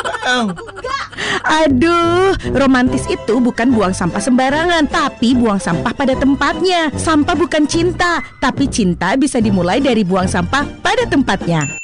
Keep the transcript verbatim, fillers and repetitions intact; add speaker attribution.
Speaker 1: Aduh, romantis itu bukan buang sampah sembarangan, tapi buang sampah pada tempatnya. Sampah bukan cinta, tapi cinta bisa dimulai dari buang sampah pada tempatnya.